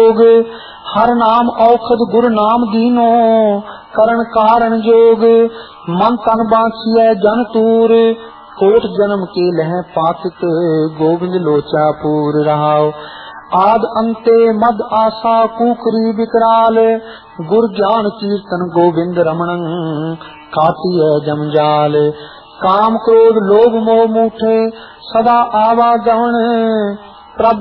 जोग, हर नाम औखद गुर नाम दीनो, करण कारण जोग। मन तन बांछिए जन तूर, कोट जन्म के लह पातिक, गोविंद लोचा पूर रहाओ। आद अंते मद आशा कुकरी विकराल, गुर ज्ञान कीर्तन गोविंद रमणं, काटिए जमजाल। काम क्रोध लोभ मोह मूठे, सदा आवागमन,